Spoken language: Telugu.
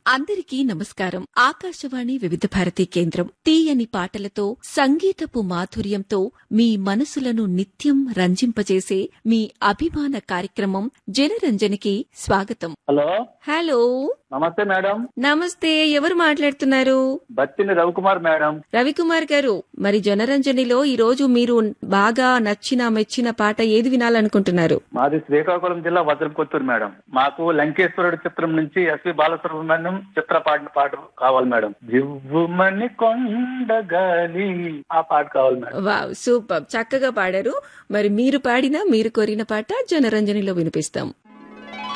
అందరికీ నమస్కారం. ఆకాశవాణి వివిధ భారతి కేంద్రం తీయని పాటలతో సంగీతపు మాధుర్యంతో మీ మనసులను నిత్యం రంజింపజేసే మీ అభిమాన కార్యక్రమం జనరంజనికి స్వాగతం. హలో హలో, నమస్తే మేడం. నమస్తే. ఎవరు మాట్లాడుతున్నారు? బత్తిని రవికుమార్ మేడం. రవికుమార్ గారు, మరి జనరంజనిలో ఈ రోజు మీరు బాగా నచ్చిన మెచ్చిన పాట ఏది వినాలనుకుంటున్నారు? మాది శ్రీకాకుళం జిల్లా వజ్రపుత్తూరు మేడం. మాకు లంకేశ్వరుడు చిత్రం నుంచి ఎస్వి బాలసుబ్రహ్మణ్యం చిత్ర పాడిన పాట కావాలి మేడం. జివ్వుమని కొండగాలి ఆ పాట కావాలి మేడం. వావ్, సూపర్, చక్కగా పాడారు. మరి మీరు పాడిన మీరు కోరిన పాట జనరంజనిలో వినిపిస్తాం.